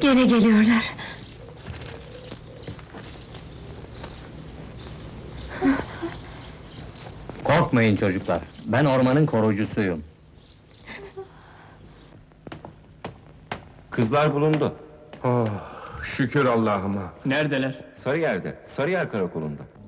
Gene geliyorlar. Korkmayın çocuklar, ben ormanın korucusuyum. Kızlar bulundu. Oh, şükür Allah'ıma! Neredeler? Sarıyer'de, Sarıyer Karakolu'nda.